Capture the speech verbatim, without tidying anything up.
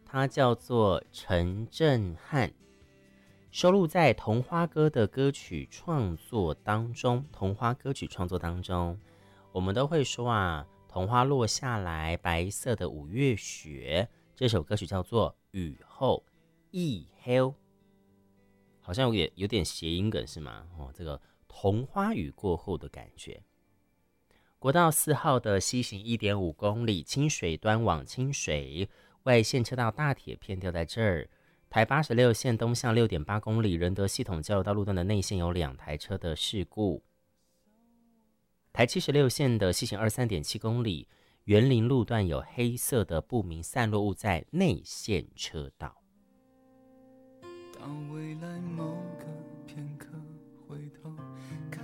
他叫做陈震汉，收录在童花歌的歌曲创作当中。童花歌曲创作当中，我们都会说啊，桐花落下来，白色的五月雪。这首歌曲叫做雨后一黑，好像有点有点谐音梗是吗？哦，这个桐花雨过后的感觉。国道四号的西行 一点五公里，清水端往清水，外线车道大铁片掉在这儿。台八十六线东向 六点八公里，仁德系统交流道路段的内线有两台车的事故。台七十六线的西行 二十三点七公里，园林路段有黑色的不明散落物在内线车道。 到未来某个片刻，